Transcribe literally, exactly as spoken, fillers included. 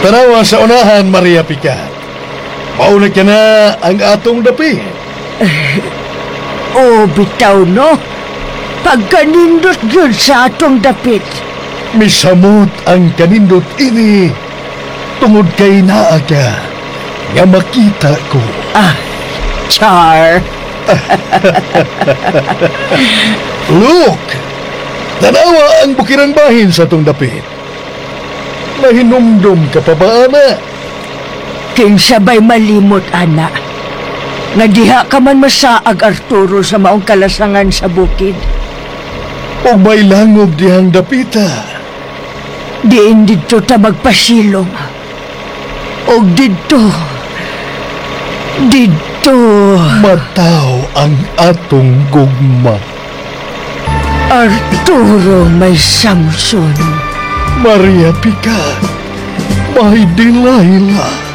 Tanawa sa unahan, Maria Picat. Mauna ka na ang atong dapi. O, bitaw, no? Pagkanindot yun sa atong dapit. Misamot ang kanindot ini. Tungod kay naa ka. Nga makita ko. Ah, Char. Look! Tanawa ang bukirang bahin sa atong dapit. Mahinumdum ka pa ba, ana? King sabay malimot, ana. Nga diha ka man masaag, Arturo, sa maong kalasangan sa bukid. O may langob dihang dapita. Diin dito ta magpasilong. O dito. Dito. Mataw ang atong gugma. Arturo may Samson. Maria Picat, may Delilah.